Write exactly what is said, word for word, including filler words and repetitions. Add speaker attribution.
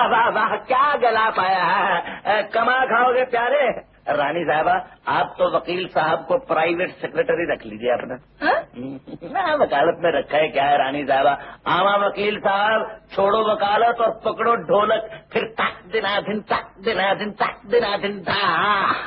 Speaker 1: वाह वाह वाह, क्या गला पाया है। कमा खाओगे प्यारे। रानी साहबा, आप तो वकील साहब को प्राइवेट सेक्रेटरी रख लीजिए अपना। ना वकालत में रखा है क्या है रानी साहबा। आवा वकील साहब, छोड़ो वकालत और पकड़ो ढोलक, फिर तक दिना दिन तक दिना दिन तक दिना दिन था।